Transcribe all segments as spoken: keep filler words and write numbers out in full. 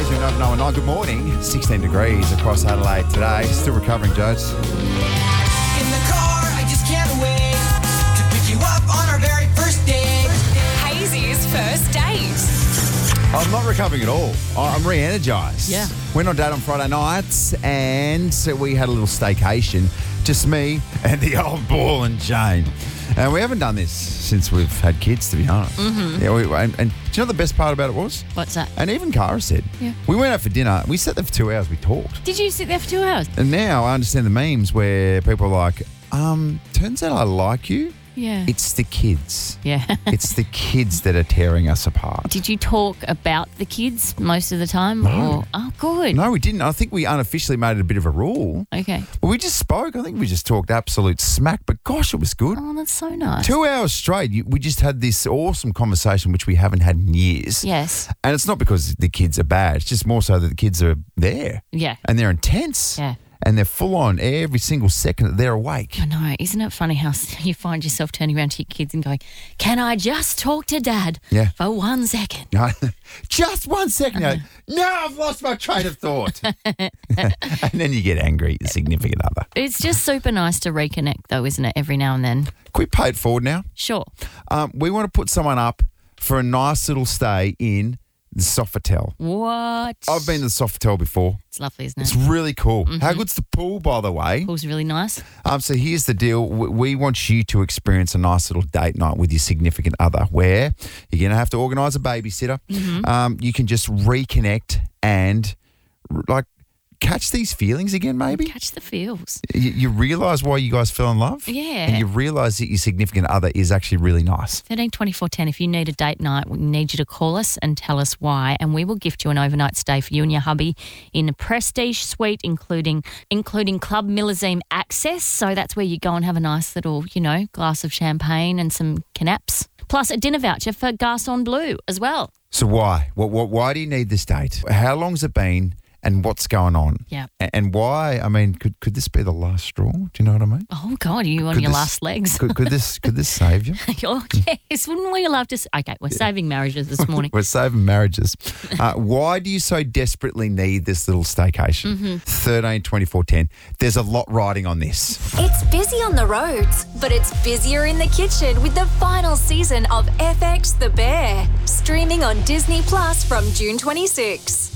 Fraser and Nova Noah nine. Good morning. sixteen degrees across Adelaide today. Still recovering, Jodes. In the car, I just can't wait to pick you up on our very first date. Hazy's first date. I'm not recovering at all. I- I'm re-energised. Yeah. Went on date on Friday nights and so we had a little staycation. Just me and the old ball and chain. And we haven't done this since we've had kids, to be honest. Mm-hmm. Yeah, we, and, and do you know the best part about it was? What's that? And even Cara said, Yeah. we went out for dinner. We sat there for two hours. We talked. Did you sit there for two hours? And now I understand the memes where people are like, um, turns out I like you. Yeah. It's the kids. Yeah. It's the kids that are tearing us apart. Did you talk about the kids most of the time? No. Or, oh, good. No, we didn't. I think we unofficially made it a bit of a rule. Okay. But we just spoke. I think we just talked absolute smack. But gosh, it was good. Oh, that's so nice. Two hours straight. You- We just had this awesome conversation, which we haven't had in years. Yes. And it's not because the kids are bad. It's just more so that the kids are there. Yeah. And they're intense. Yeah. And they're full on every single second that they're awake. I know. Isn't it funny how you find yourself turning around to your kids and going, can I just talk to Dad Yeah. for one second? Just one second. Uh-huh. No, I've lost my train of thought. And then you get angry at the significant other. It's just super nice to reconnect, though, isn't it, every now and then? Can we pay it forward now? Sure. Um, we want to put someone up for a nice little stay in the Sofitel. What? I've been to the Sofitel before. It's lovely, isn't it? It's really cool. How good's the pool, by the way? Pool's really nice. Um, so here's the deal. W- We want you to experience a nice little date night with your significant other where you're going to have to organise a babysitter. Um, you can just reconnect and r- like catch these feelings again, maybe. Catch the feels. You, you realise why you guys fell in love. Yeah. And you realise that your significant other is actually really nice. thirteen twenty-four ten. If you need a date night, we need you to call us and tell us why, and we will gift you an overnight stay for you and your hubby in a prestige suite, including including Club Millazine access. So that's where you go and have a nice little, you know, glass of champagne and some canaps, plus a dinner voucher for Garçon Bleu as well. So why? What, what, why do you need this date? How long's it been? And what's going on? Yeah. A- And why? I mean, could could this be the last straw? Do you know what I mean? Oh God, are you on Could your this- last legs? Could, could this could this save you? Oh yes, wouldn't we love to? s- Okay, we're saving marriages this morning. We're saving marriages. Uh, why do you so desperately need this little staycation? Mm-hmm. thirteen twenty-four ten. There's a lot riding on this. It's busy on the roads, but it's busier in the kitchen with the final season of F X The Bear, streaming on Disney Plus from June twenty-sixth.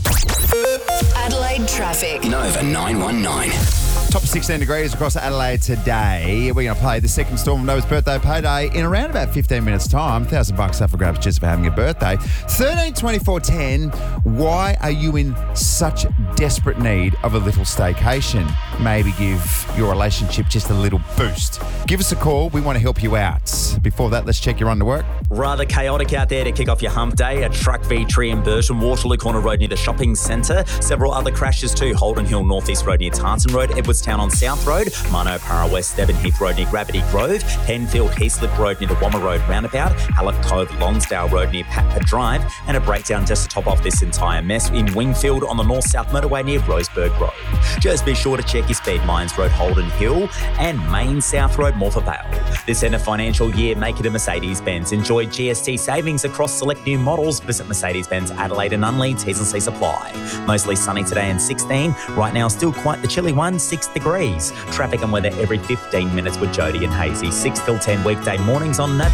Adelaide traffic. Nova nine one nine. Top sixteen degrees across Adelaide today. We're going to play the second storm of Nova's birthday payday in around about fifteen minutes' time. one thousand bucks up for grabs just for having a birthday. thirteen twenty-four ten. Why are you in such desperate need of a little staycation? Maybe give your relationship just a little boost. Give us a call. We want to help you out. Before that, let's check your run to work. Rather chaotic out there to kick off your hump day. A truck v tree in Burton, Waterloo Corner Road near the shopping centre. Several other crashes too. Holden Hill Northeast Road near Tarleton Road. Edwardstown on South Road. Manopara West Devon Heath Road near Gravity Grove. Penfield Heaslip Road near the Wammer Road roundabout. Hallett Cove Lonsdale Road near Patpa Drive. And a breakdown just to top off this entire mess in Wingfield on the North-South Motorway near Roseburg Road. Just be sure to check your speed Mines Road Holden Hill and Main South Road Morpher Vale. This end of financial year, make it a Mercedes-Benz. Enjoy G S T savings across select new models. Visit Mercedes-Benz Adelaide and Unlead. T's and C's apply. Mostly sunny today and sixteen. Right now, still quite the chilly one, six degrees. Traffic and weather every fifteen minutes with Jody and Hazy. six till ten weekday mornings on Nova.